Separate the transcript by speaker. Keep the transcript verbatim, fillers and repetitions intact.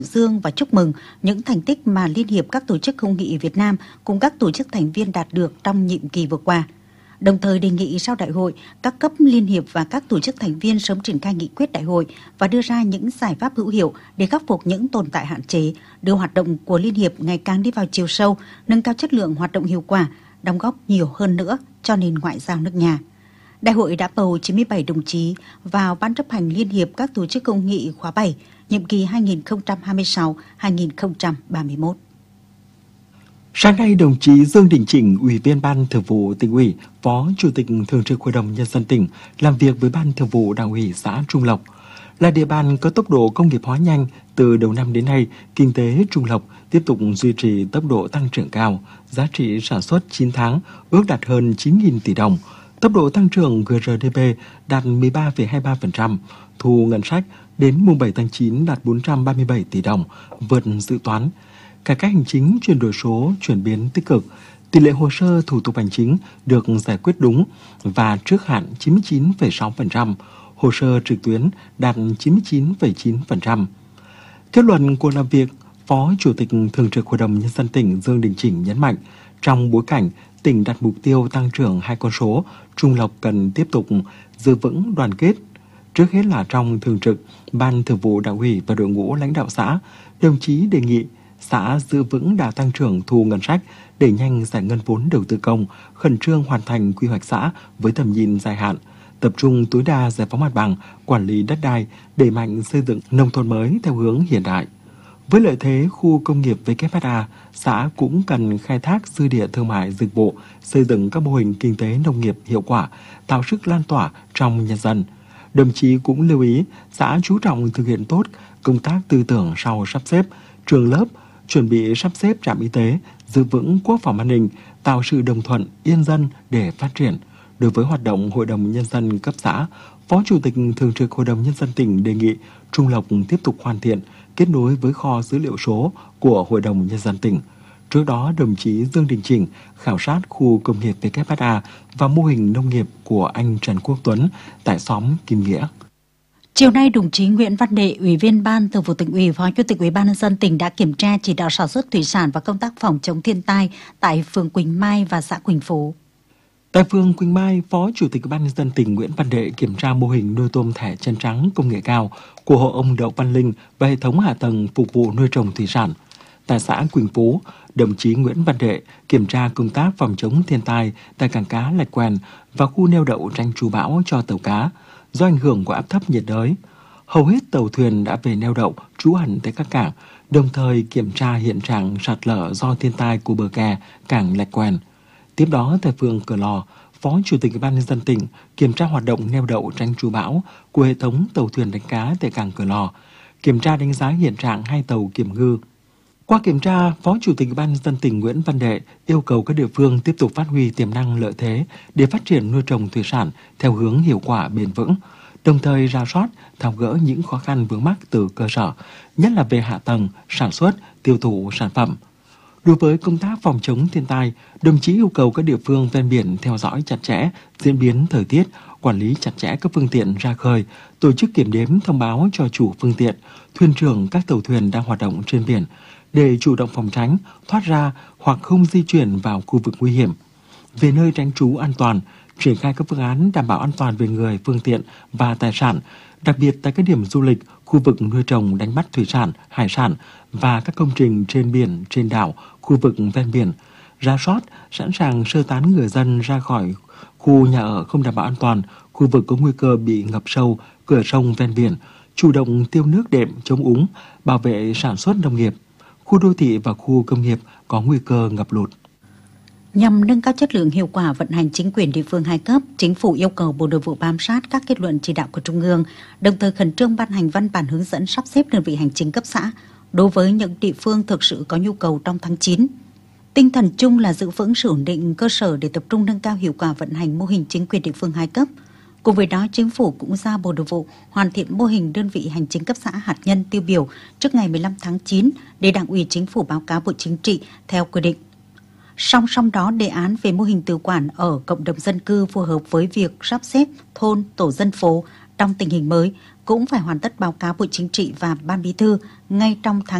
Speaker 1: dương và chúc mừng những thành tích mà Liên hiệp các tổ chức hữu nghị Việt Nam cùng các tổ chức thành viên đạt được trong nhiệm kỳ vừa qua. Đồng thời đề nghị sau đại hội, các cấp liên hiệp và các tổ chức thành viên sớm triển khai nghị quyết đại hội và đưa ra những giải pháp hữu hiệu để khắc phục những tồn tại hạn chế, đưa hoạt động của Liên hiệp ngày càng đi vào chiều sâu, nâng cao chất lượng hoạt động hiệu quả, đóng góp nhiều hơn nữa cho nền ngoại giao nước nhà. Đại hội đã bầu chín mươi bảy đồng chí vào Ban chấp hành Liên hiệp các tổ chức hữu nghị khóa bảy, nhiệm kỳ hai nghìn không trăm hai mươi sáu đến hai nghìn không trăm ba mươi mốt.
Speaker 2: Sáng nay, đồng chí Dương Đình Chỉnh, Ủy viên Ban Thường vụ Tỉnh ủy, Phó Chủ tịch Thường trực Hội đồng Nhân dân tỉnh, làm việc với Ban Thường vụ Đảng ủy xã Trung Lộc. Là địa bàn có tốc độ công nghiệp hóa nhanh, từ đầu năm đến nay, kinh tế Trung Lộc tiếp tục duy trì tốc độ tăng trưởng cao, giá trị sản xuất chín tháng ước đạt hơn chín nghìn tỷ đồng. Tốc độ tăng trưởng giê rờ đê pê đạt mười ba phẩy hai mươi ba phần trăm, thu ngân sách đến mùng bảy tháng chín đạt bốn trăm ba mươi bảy tỷ đồng, vượt dự toán. Cải cách hành chính chuyển đổi số chuyển biến tích cực, tỷ lệ hồ sơ thủ tục hành chính được giải quyết đúng và trước hạn chín mươi chín phẩy sáu phần trăm, hồ sơ trực tuyến đạt chín mươi chín phẩy chín phần trăm. Kết luận cuộc làm việc, Phó Chủ tịch Thường trực Hội đồng Nhân dân tỉnh Dương Đình Chỉnh nhấn mạnh, trong bối cảnh tỉnh đặt mục tiêu tăng trưởng hai con số, Trung Lộc cần tiếp tục giữ vững đoàn kết. Trước hết là trong thường trực, Ban Thường vụ Đảng ủy và đội ngũ lãnh đạo xã, đồng chí đề nghị xã giữ vững đà tăng trưởng thu ngân sách, đẩy nhanh giải ngân vốn đầu tư công, khẩn trương hoàn thành quy hoạch xã với tầm nhìn dài hạn, tập trung tối đa giải phóng mặt bằng, quản lý đất đai, đẩy mạnh xây dựng nông thôn mới theo hướng hiện đại. Với lợi thế khu công nghiệp vê kép hát a, xã cũng cần khai thác dư địa thương mại dịch vụ, xây dựng các mô hình kinh tế nông nghiệp hiệu quả, tạo sức lan tỏa trong nhân dân. Đồng chí cũng lưu ý xã chú trọng thực hiện tốt công tác tư tưởng sau sắp xếp trường lớp, chuẩn bị sắp xếp trạm y tế, giữ vững quốc phòng an ninh, tạo sự đồng thuận yên dân để phát triển. Đối với hoạt động Hội đồng Nhân dân cấp xã, Phó Chủ tịch Thường trực Hội đồng Nhân dân tỉnh đề nghị Trung Lộc tiếp tục hoàn thiện, kết nối với kho dữ liệu số của Hội đồng Nhân dân tỉnh. Trước đó, đồng chí Dương Đình Chỉnh khảo sát khu công nghiệp vê kép hát a và mô hình nông nghiệp của anh Trần Quốc Tuấn tại xóm Kim Nghĩa.
Speaker 1: Chiều nay, đồng chí Nguyễn Văn Đệ, Ủy viên Ban Thường vụ Tỉnh ủy, Phó Chủ tịch Ủy ban Nhân dân tỉnh đã kiểm tra chỉ đạo sản xuất thủy sản và công tác phòng chống thiên tai tại phường Quỳnh Mai và xã Quỳnh Phú.
Speaker 2: Tại phường Quỳnh Mai, Phó Chủ tịch Ủy ban Nhân dân tỉnh Nguyễn Văn Đệ kiểm tra mô hình nuôi tôm thẻ chân trắng công nghệ cao của hộ ông Đậu Văn Linh và hệ thống hạ tầng phục vụ nuôi trồng thủy sản. Tại xã Quỳnh Phú, đồng chí Nguyễn Văn Đệ kiểm tra công tác phòng chống thiên tai tại cảng cá Lạch Quèn và khu neo đậu tránh trú bão cho tàu cá do ảnh hưởng của áp thấp nhiệt đới. Hầu hết tàu thuyền đã về neo đậu trú ẩn tại các cảng, đồng thời kiểm tra hiện trạng sạt lở do thiên tai của bờ kè cảng Lạch Quèn. Tiếp đó, tại phường Cửa Lò, Phó Chủ tịch Ủy ban Nhân dân tỉnh kiểm tra hoạt động neo đậu tránh trú bão của hệ thống tàu thuyền đánh cá tại cảng Cửa Lò, kiểm tra đánh giá hiện trạng hai tàu kiểm ngư. Qua kiểm tra, Phó Chủ tịch Ủy ban Nhân dân tỉnh Nguyễn Văn Đệ yêu cầu các địa phương tiếp tục phát huy tiềm năng lợi thế để phát triển nuôi trồng thủy sản theo hướng hiệu quả bền vững, đồng thời rà soát, tháo gỡ những khó khăn vướng mắc từ cơ sở, nhất là về hạ tầng, sản xuất, tiêu thụ sản phẩm. Đối với công tác phòng chống thiên tai, đồng chí yêu cầu các địa phương ven biển theo dõi chặt chẽ diễn biến thời tiết, quản lý chặt chẽ các phương tiện ra khơi, tổ chức kiểm đếm thông báo cho chủ phương tiện, thuyền trưởng các tàu thuyền đang hoạt động trên biển để chủ động phòng tránh, thoát ra hoặc không di chuyển vào khu vực nguy hiểm. Về nơi tránh trú an toàn, triển khai các phương án đảm bảo an toàn về người, phương tiện và tài sản, đặc biệt tại các điểm du lịch, khu vực nuôi trồng đánh bắt thủy sản, hải sản và các công trình trên biển, trên đảo, khu vực ven biển, rà soát, sẵn sàng sơ tán người dân ra khỏi khu nhà ở không đảm bảo an toàn, khu vực có nguy cơ bị ngập sâu, cửa sông ven biển, chủ động tiêu nước đệm chống úng, bảo vệ sản xuất nông nghiệp, khu đô thị và khu công nghiệp có nguy cơ ngập lụt.
Speaker 1: Nhằm nâng cao chất lượng hiệu quả vận hành chính quyền địa phương hai cấp, Chính phủ yêu cầu Bộ Nội vụ bám sát các kết luận chỉ đạo của Trung ương, đồng thời khẩn trương ban hành văn bản hướng dẫn sắp xếp đơn vị hành chính cấp xã đối với những địa phương thực sự có nhu cầu trong tháng chín. Tinh thần chung là giữ vững sự ổn định cơ sở để tập trung nâng cao hiệu quả vận hành mô hình chính quyền địa phương hai cấp. Cùng với đó, Chính phủ cũng giao Bộ Nội vụ hoàn thiện mô hình đơn vị hành chính cấp xã hạt nhân tiêu biểu trước ngày mười lăm tháng chín để Đảng ủy Chính phủ báo cáo Bộ Chính trị theo quy định. Song song đó, đề án về mô hình tự quản ở cộng đồng dân cư phù hợp với việc sắp xếp thôn, tổ dân phố trong tình hình mới cũng phải hoàn tất báo cáo Bộ Chính trị và Ban Bí thư ngay trong tháng